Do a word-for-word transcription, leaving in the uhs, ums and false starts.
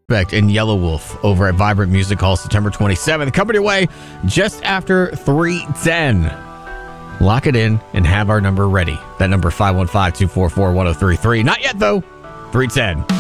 Prospect and Yellow Wolf over at Vibrant Music Hall September twenty-seventh. Coming your way just after three ten. Lock it in and have our number ready. That number five one five, two four four, one oh three three. Not yet, though. three ten.